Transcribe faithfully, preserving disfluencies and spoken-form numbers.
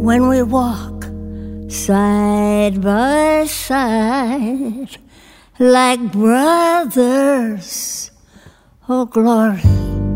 when we walk side by side like brothers. Oh, glory.